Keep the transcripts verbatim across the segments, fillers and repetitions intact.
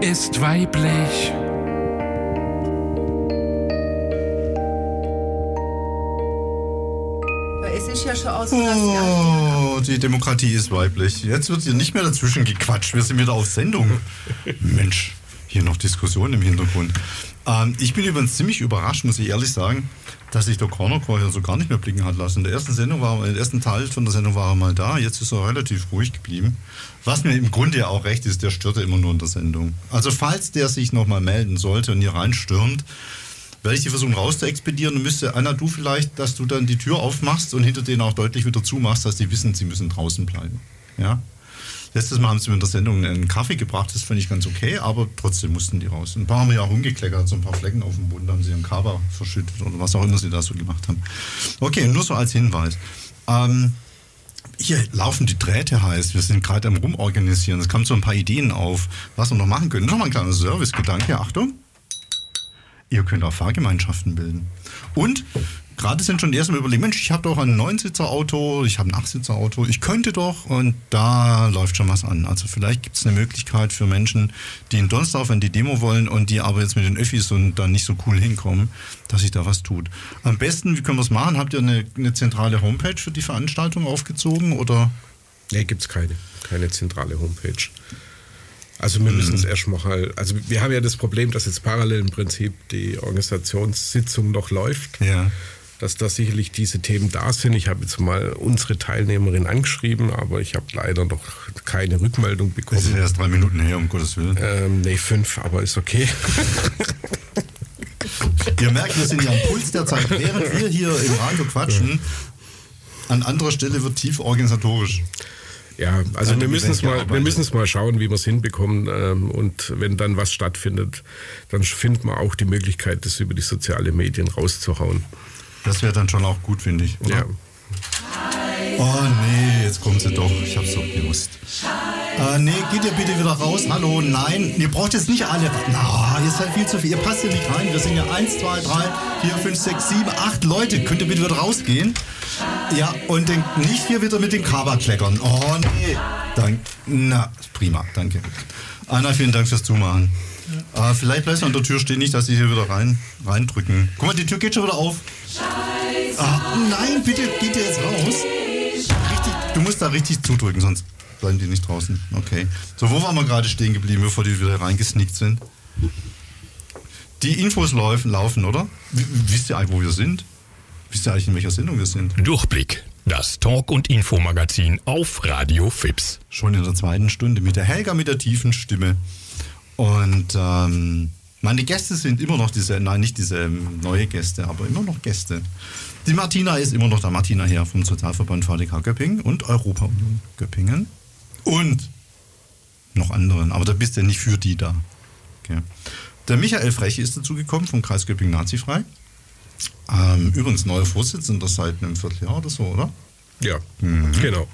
ist weiblich. Es ist ja schon aus. Oh, die Demokratie ist weiblich. Jetzt wird hier nicht mehr dazwischen gequatscht. Wir sind wieder auf Sendung. Mensch, hier noch Diskussion im Hintergrund. Ähm, ich bin übrigens ziemlich überrascht, muss ich ehrlich sagen, dass sich der Corner Call hier so gar nicht mehr blicken hat lassen. In der ersten Sendung war, im ersten Teil von der Sendung war er mal da. Jetzt ist er relativ ruhig geblieben. Was mir im Grunde ja auch recht ist, der stört immer nur in der Sendung. Also falls der sich nochmal melden sollte und hier reinstürmt, werde ich die versuchen rauszuexpedieren und müsste, Anna, du vielleicht, dass du dann die Tür aufmachst und hinter denen auch deutlich wieder zumachst, dass die wissen, sie müssen draußen bleiben. Ja? Letztes Mal haben sie mir in der Sendung einen Kaffee gebracht, das fand ich ganz okay, aber trotzdem mussten die raus. Ein paar haben ja auch rumgekleckert, so ein paar Flecken auf dem Boden, da haben sie einen Kaba verschüttet oder was auch immer sie da so gemacht haben. Okay, nur so als Hinweis. Ähm, hier laufen die Drähte heiß, wir sind gerade am Rumorganisieren, es kamen so ein paar Ideen auf, was wir noch machen können. Noch mal ein kleiner Service-Gedanke, Achtung. Ihr könnt auch Fahrgemeinschaften bilden. Und gerade sind schon erstmal überlegt, Mensch, ich habe doch ein Neunsitzer-Auto, ich habe ein Achtsitzer-Auto, ich könnte doch, und da läuft schon was an. Also vielleicht gibt es eine Möglichkeit für Menschen, die in Donsdorf an die Demo wollen und die aber jetzt mit den Öffis und dann nicht so cool hinkommen, dass sich da was tut. Am besten, wie können wir es machen? Habt ihr eine, eine zentrale Homepage für die Veranstaltung aufgezogen, oder? Nee, gibt es keine, keine zentrale Homepage. Also wir müssen es erst mal, also wir haben ja das Problem, dass jetzt parallel im Prinzip die Organisationssitzung noch läuft, ja. Dass da sicherlich diese Themen da sind. Ich habe jetzt mal unsere Teilnehmerin angeschrieben, aber ich habe leider noch keine Rückmeldung bekommen. Das ist erst drei Minuten her, um Gottes Willen. Ähm, nee, fünf, aber ist okay. Ihr merkt, wir sind ja am Puls der Zeit. Während wir hier im Radio quatschen, an anderer Stelle wird tief organisatorisch. Ja, also wir müssen es mal, wir müssen es mal schauen, wie wir es hinbekommen. Ähm, und wenn dann was stattfindet, dann findet man auch die Möglichkeit, das über die sozialen Medien rauszuhauen. Das wäre dann schon auch gut, finde ich, oder? Ja. Oh nee, jetzt kommt sie doch. Ich hab's doch gewusst. Äh, nee, geht ihr bitte wieder raus. Hallo, nein. Ihr braucht jetzt nicht alle. Na, ihr seid viel zu viel. Ihr passt hier nicht rein. Wir sind ja eins, zwei, drei, vier, fünf, sechs, sieben, acht Leute. Könnt ihr bitte wieder rausgehen? Ja, und den, nicht hier wieder mit dem Kaba kleckern. Oh nee. Dank, na, prima, danke. Anna, vielen Dank fürs Zumachen. Ja. Äh, vielleicht bleibst du an der Tür stehen, nicht, dass sie hier wieder rein, reindrücken. Guck mal, die Tür geht schon wieder auf. Ah, nein, bitte, geht ihr jetzt raus? Richtig, du musst da richtig zudrücken, sonst bleiben die nicht draußen. Okay. So, wo waren wir gerade stehen geblieben, bevor die wieder reingesneakt sind? Die Infos laufen, laufen, oder? W- wisst ihr eigentlich, wo wir sind? Wisst ihr eigentlich, in welcher Sendung wir sind? Durchblick. Das Talk- und Infomagazin auf Radio Fips. Schon in der zweiten Stunde mit der Helga mit der tiefen Stimme. Und ähm, meine Gäste sind immer noch diese, nein, nicht diese neue Gäste, aber immer noch Gäste. Die Martina ist immer noch da, Martina her vom Sozialverband V D K Göppingen und Europa Union Göppingen. Und noch anderen, aber da bist du ja nicht für die da. Okay. Der Michael Freche ist dazugekommen vom Kreis Göppingen Nazifrei. Ähm, übrigens neuer Vorsitzender seit einem Vierteljahr oder so, oder? Ja, mhm. Genau.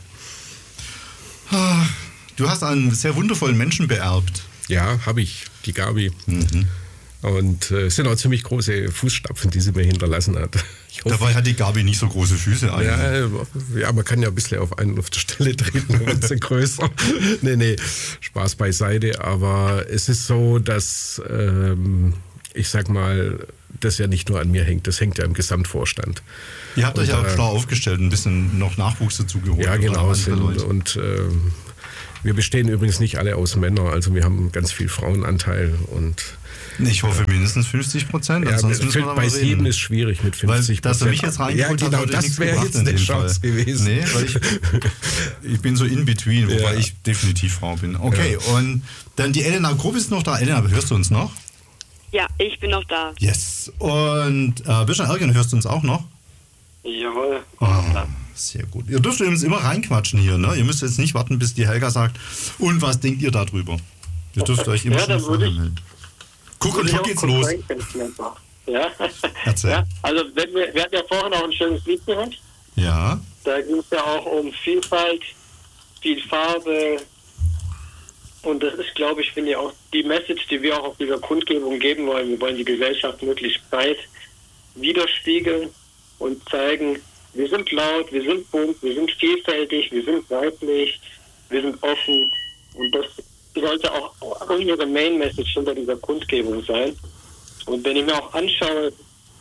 Du hast einen sehr wundervollen Menschen beerbt. Ja, habe ich, die Gabi. Mhm. Und es äh, sind auch ziemlich große Fußstapfen, die sie mir hinterlassen hat. Ich hoffe, dabei hat die Gabi nicht so große Füße eigentlich. Ja, ja, man kann ja ein bisschen auf einen auf der Stelle treten, dann sind größer. nee, nee, Spaß beiseite. Aber es ist so, dass, ähm, ich sag mal, das ja nicht nur an mir hängt, das hängt ja im Gesamtvorstand. Ihr habt und, euch ja auch äh, schlau aufgestellt, ein bisschen noch Nachwuchs dazu geholt. Ja, genau. Sind, und äh, wir bestehen übrigens nicht alle aus Männern, also wir haben ganz viel Frauenanteil und ich hoffe mindestens fünfzig Prozent. Ja, bei sieben ist schwierig mit fünfzig Prozent. Dass er mich jetzt reingeholt ja, genau, hat, das wäre jetzt eine Chance Fall. gewesen. Nee, weil ich, ich bin so in between, wobei ja. ich definitiv Frau bin. Okay, ja. Und dann die Elena Grupp ist noch da. Elena, hörst du uns noch? Ja, ich bin noch da. Yes. Und äh, Birschan Ergen, hörst du uns auch noch? Jawohl. Oh, sehr gut. Ihr dürft übrigens immer reinquatschen hier, ne? Ihr müsst jetzt nicht warten, bis die Helga sagt, und was denkt ihr darüber? Ihr dürft euch immer ja, schon vorher melden. Guck, und schon geht's los. Ja. Erzähl. Ja, also wenn wir, wir hatten ja vorhin auch ein schönes Lied gehört. Ja. Da ging es ja auch um Vielfalt, viel Farbe. Und das ist, glaube ich, finde ich auch die Message, die wir auch auf dieser Kundgebung geben wollen. Wir wollen die Gesellschaft möglichst breit widerspiegeln und zeigen, wir sind laut, wir sind bunt, wir sind vielfältig, wir sind weiblich, wir sind offen. Und das sollte auch soll ihre Main Message hinter dieser Kundgebung sein. Und wenn ich mir auch anschaue,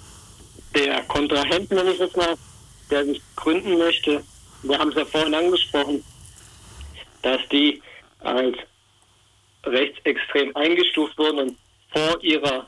der Kontrahent, nenne ich es mal, der sich gründen möchte, wir haben es ja vorhin angesprochen, dass die als rechtsextrem eingestuft wurden und vor ihrer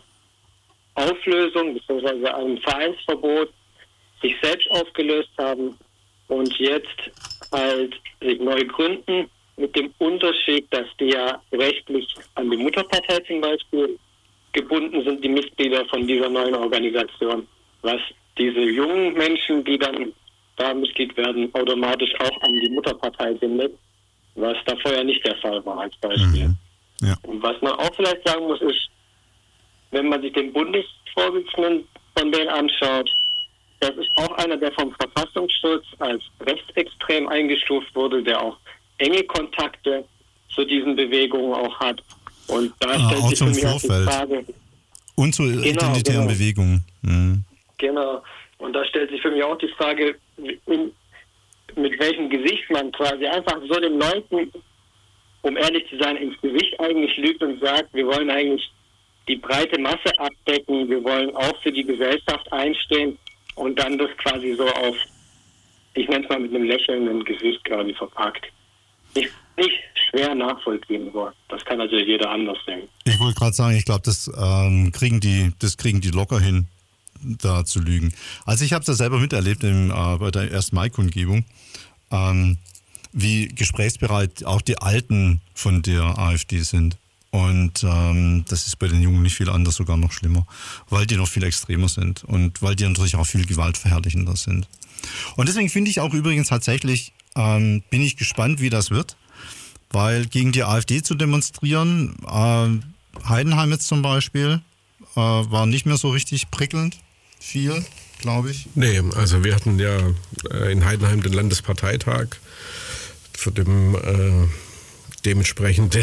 Auflösung bzw. einem Vereinsverbot sich selbst aufgelöst haben und jetzt halt sich neu gründen, mit dem Unterschied, dass die ja rechtlich an die Mutterpartei zum Beispiel gebunden sind, die Mitglieder von dieser neuen Organisation, was diese jungen Menschen, die dann da Mitglied werden, automatisch auch an die Mutterpartei bindet, was da vorher nicht der Fall war als Beispiel. Mhm. Ja. Und was man auch vielleicht sagen muss, ist, wenn man sich den Bundesvorsitzenden von denen anschaut, das ist auch einer, der vom Verfassungsschutz als rechtsextrem eingestuft wurde, der auch enge Kontakte zu diesen Bewegungen auch hat. Und da ah, stellt auch sich zum für mich auch die Vorfeld. Frage... Und zu Genau, identitären genau. Bewegungen. Mhm. Genau. Und da stellt sich für mich auch die Frage, in, mit welchem Gesicht man quasi einfach so den Leuten, um ehrlich zu sein, ins Gesicht eigentlich lügt und sagt, wir wollen eigentlich die breite Masse abdecken, wir wollen auch für die Gesellschaft einstehen und dann das quasi so auf, ich nenne es mal mit einem lächelnden Gesicht quasi verpackt. Nicht, nicht schwer nachvollziehen worden. Das kann natürlich jeder anders sehen. Ich wollte gerade sagen, ich glaube, das, ähm, kriegen die, das kriegen die locker hin, da zu lügen. Also ich habe es ja selber miterlebt im, äh, bei der ersten Mai-Kundgebung, ähm, wie gesprächsbereit auch die Alten von der AfD sind. Und ähm, das ist bei den Jungen nicht viel anders, sogar noch schlimmer, weil die noch viel extremer sind und weil die natürlich auch viel gewaltverherrlichender sind. Und deswegen finde ich auch übrigens tatsächlich, ähm, bin ich gespannt, wie das wird, weil gegen die AfD zu demonstrieren, äh, Heidenheim jetzt zum Beispiel, äh, war nicht mehr so richtig prickelnd, viel, glaube ich. Nee, also wir hatten ja äh, in Heidenheim den Landesparteitag für den äh, dementsprechenden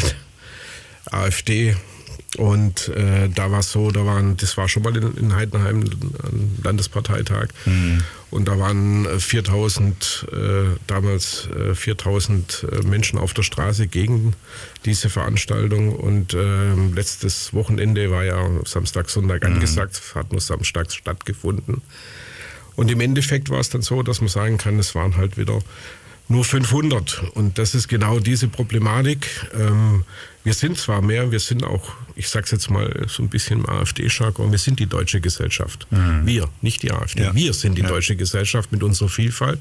AfD und äh, da war es so, da waren, das war schon mal in, in Heidenheim ein Landesparteitag mhm. und da waren viertausend, äh, damals äh, viertausend Menschen auf der Straße gegen diese Veranstaltung und äh, letztes Wochenende war ja Samstag, Sonntag mhm. angesagt, hat nur samstags stattgefunden und im Endeffekt war es dann so, dass man sagen kann, es waren halt wieder nur fünfhundert und das ist genau diese Problematik. Ähm, wir sind zwar mehr, wir sind auch, ich sag's jetzt mal so ein bisschen im AfD-Jargon, wir sind die deutsche Gesellschaft. Mhm. Wir, nicht die AfD. Ja. Wir sind die ja. deutsche Gesellschaft mit unserer Vielfalt.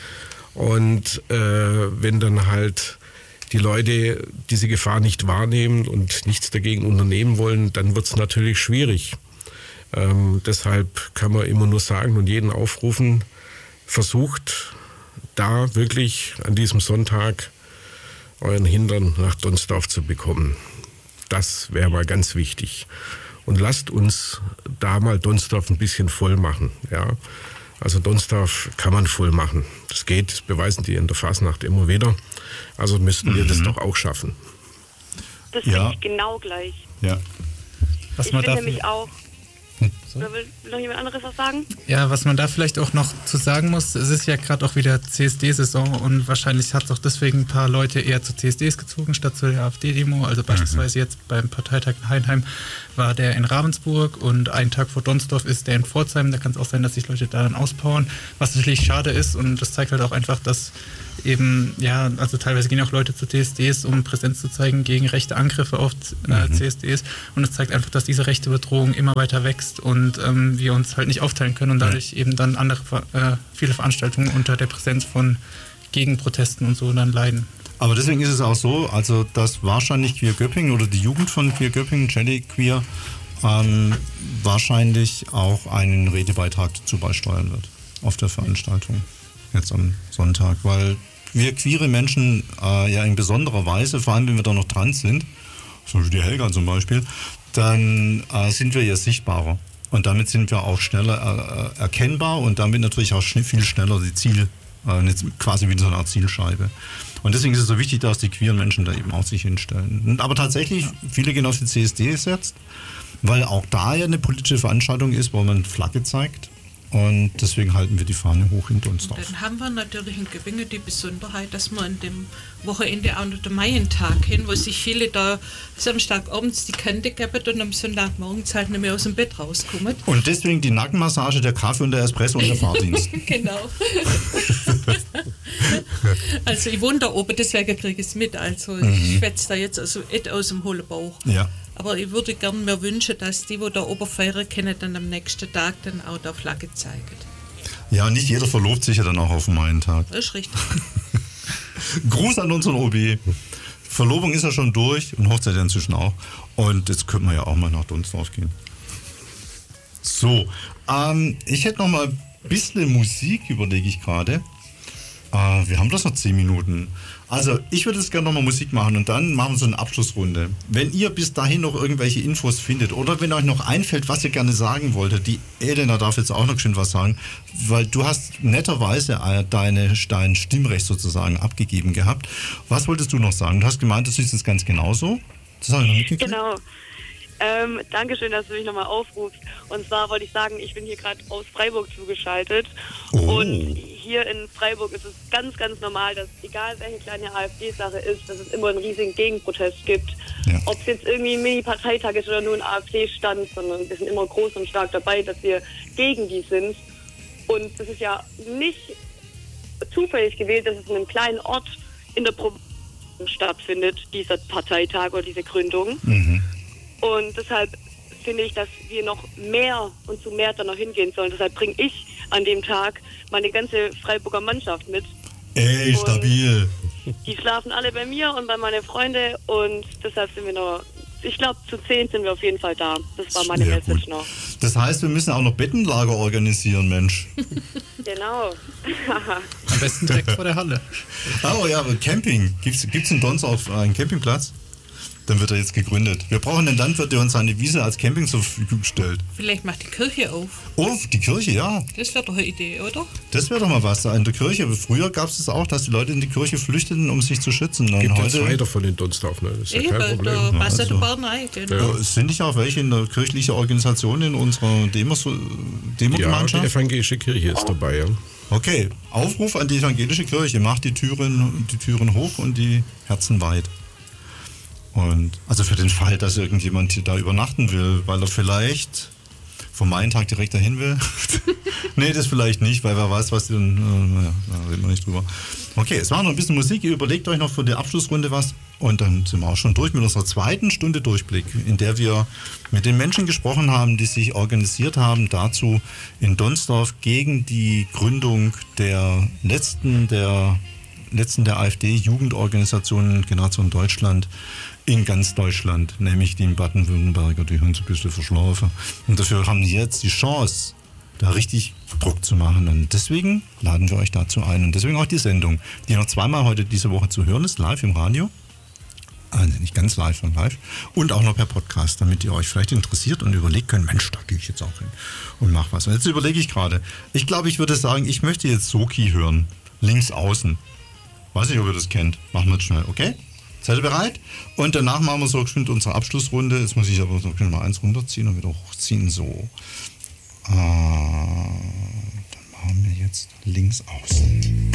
Und äh, wenn dann halt die Leute diese Gefahr nicht wahrnehmen und nichts dagegen unternehmen wollen, dann wird's natürlich schwierig. Ähm, deshalb kann man immer nur sagen und jeden aufrufen, versucht da wirklich an diesem Sonntag euren Hintern nach Donsdorf zu bekommen. Das wäre mal ganz wichtig. Und lasst uns da mal Donsdorf ein bisschen voll machen. Ja? Also Donsdorf kann man voll machen. Das geht, das beweisen die in der Fasnacht immer wieder. Also müssten wir mhm. das doch auch schaffen. Das ja. sehe ich genau gleich. Ja. Was ich man finde dafür nämlich auch... Hm, so? Oder will, will noch jemand anderes was sagen? Ja, was man da vielleicht auch noch zu sagen muss, es ist ja gerade auch wieder C S D-Saison und wahrscheinlich hat es auch deswegen ein paar Leute eher zu C S Ds gezogen statt zu der AfD-Demo. Also beispielsweise jetzt beim Parteitag in Heidenheim war der in Ravensburg und einen Tag vor Donsdorf ist der in Pforzheim. Da kann es auch sein, dass sich Leute da dann auspowern, was natürlich schade ist und das zeigt halt auch einfach, dass eben, ja, also teilweise gehen auch Leute zu C S Ds, um Präsenz zu zeigen gegen rechte Angriffe auf äh, C S Ds und es zeigt einfach, dass diese rechte Bedrohung immer weiter wächst und ähm, wir uns halt nicht aufteilen können und dadurch eben dann andere, äh, viele Veranstaltungen unter der Präsenz von Gegenprotesten und so dann leiden. Aber deswegen ist es auch so, also dass wahrscheinlich Queer Göppingen oder die Jugend von Queer Göppingen, Jelly Queer, ähm, wahrscheinlich auch einen Redebeitrag dazu beisteuern wird auf der Veranstaltung jetzt am Sonntag, weil wir queere Menschen äh, ja in besonderer Weise, vor allem wenn wir da noch trans sind, so wie die Helga zum Beispiel, dann äh, sind wir ja sichtbarer und damit sind wir auch schneller äh, erkennbar und damit natürlich auch schn- viel schneller die Ziel, äh, quasi wie so eine Art Zielscheibe. Und deswegen ist es so wichtig, dass die queeren Menschen da eben auch sich hinstellen. Aber tatsächlich, viele gehen auf die C S D jetzt, weil auch da ja eine politische Veranstaltung ist, wo man Flagge zeigt. Und deswegen halten wir die Fahne hoch in Donsdorf. Dann haben wir natürlich in Göppingen die Besonderheit, dass wir an dem Wochenende auch noch den Maientag hin, wo sich viele da Samstagabends die Kante geben und am Sonntagmorgen halt nicht mehr aus dem Bett rauskommen. Und deswegen die Nackenmassage, der Kaffee und der Espresso und der Fahrdienst. Genau. Also ich wohne da oben, deswegen kriege ich es mit. Also mhm. ich schwätze da jetzt also et aus dem hohlen Bauch. Ja. Aber ich würde gerne mir wünschen, dass die, die da oben feiern können, dann am nächsten Tag dann auch da Flagge zeigen. Ja, nicht jeder verlobt sich ja dann auch auf den Maientag. Das ist richtig. Gruß an unseren O B. Verlobung ist ja schon durch und Hochzeit ja inzwischen auch. Und jetzt können wir ja auch mal nach Donsdorf gehen. So, ähm, ich hätte noch mal ein bisschen Musik, überlege ich gerade. Äh, wir haben das noch zehn Minuten. Also, ich würde jetzt gerne nochmal Musik machen und dann machen wir so eine Abschlussrunde. Wenn ihr bis dahin noch irgendwelche Infos findet oder wenn euch noch einfällt, was ihr gerne sagen wolltet, die Elena darf jetzt auch noch schön was sagen, weil du hast netterweise deine, dein Stimmrecht sozusagen abgegeben gehabt. Was wolltest du noch sagen? Du hast gemeint, das ist jetzt ganz genauso. Das habe ich noch mitgekriegt. Genau. Ähm, Dankeschön, dass du mich nochmal aufrufst. Und zwar wollte ich sagen, ich bin hier gerade aus Freiburg zugeschaltet. Oh. Und hier in Freiburg ist es ganz, ganz normal, dass egal welche kleine AfD-Sache ist, dass es immer einen riesigen Gegenprotest gibt. Ja. Ob es jetzt irgendwie ein Mini-Parteitag ist oder nur ein AfD-Stand, sondern wir sind immer groß und stark dabei, dass wir gegen die sind. Und das ist ja nicht zufällig gewählt, dass es in einem kleinen Ort in der Provinz stattfindet, dieser Parteitag oder diese Gründung. Mhm. Und deshalb finde ich, dass wir noch mehr und zu mehr dann noch hingehen sollen. Deshalb bringe ich an dem Tag meine ganze Freiburger Mannschaft mit. Ey, und stabil. Die schlafen alle bei mir und bei meinen Freunden und deshalb sind wir noch, ich glaube zu zehn sind wir auf jeden Fall da. Das war meine ja, Message gut. noch. Das heißt, wir müssen auch noch Bettenlager organisieren, Mensch. Genau. Am besten direkt vor der Halle. Oh ja, aber Camping. Gibt es in Donsdorf einen Campingplatz? Dann wird er jetzt gegründet. Wir brauchen einen Landwirt, der uns seine Wiese als Camping zur Verfügung stellt. Vielleicht macht die Kirche auf. Oh, die Kirche, ja. Das wäre doch eine Idee, oder? Das wäre doch mal was in der Kirche. Früher gab es das auch, dass die Leute in die Kirche flüchteten, um sich zu schützen. Und gibt heute ja zwei davon in Donsdorf, ne? Das ist ja Eben, kein Problem. da passt ja also, der Barnei, genau. Ja, sind nicht auch welche in der kirchlichen Organisation in unserer Demos- Ja, die Demo-Gemeinschaft? evangelische Kirche ist dabei, ja. Okay, Aufruf an die evangelische Kirche. Macht die Türen, die Türen hoch und die Herzen weit. Und also für den Fall, dass irgendjemand hier da übernachten will, weil er vielleicht vom Maientag direkt dahin will. Nee, das vielleicht nicht, weil wer weiß, was die dann. Äh, naja, da reden wir nicht drüber. Okay, es war noch ein bisschen Musik. Ihr überlegt euch noch für die Abschlussrunde was. Und dann sind wir auch schon durch mit unserer zweiten Stunde Durchblick, in der wir mit den Menschen gesprochen haben, die sich organisiert haben dazu in Donsdorf gegen die Gründung der letzten der, letzten der AfD-Jugendorganisationen Generation Deutschland in ganz Deutschland, nämlich die in Baden-Württemberger, die haben sie ein bisschen verschlafen. Und dafür haben die jetzt die Chance, da richtig Druck zu machen. Und deswegen laden wir euch dazu ein. Und deswegen auch die Sendung, die noch zweimal heute diese Woche zu hören ist, live im Radio. Also nicht ganz live, sondern live. Und auch noch per Podcast, damit ihr euch vielleicht interessiert und überlegt könnt, Mensch, da gehe ich jetzt auch hin und mach was. Und jetzt überlege ich gerade. Ich glaube, ich würde sagen, ich möchte jetzt Soki hören. Links außen. Weiß nicht, ob ihr das kennt. Machen wir jetzt schnell, okay? Seid ihr bereit? Und danach machen wir so geschwind unsere Abschlussrunde. Jetzt muss ich aber so mal eins runterziehen und wieder hochziehen. So. Äh, dann machen wir jetzt links außen.